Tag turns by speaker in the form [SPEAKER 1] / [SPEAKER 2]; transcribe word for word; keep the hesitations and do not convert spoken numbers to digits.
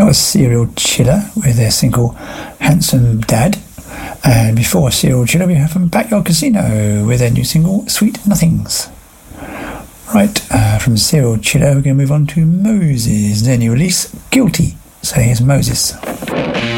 [SPEAKER 1] That was Serial Chiller with their single Handsome Dad. And before Serial Chiller, we have from Backyard Casino with their new single Sweet Nothings. Right, uh, from Serial Chiller, we're going to move on to Moses. Their new release, Guilty. So here's Moses.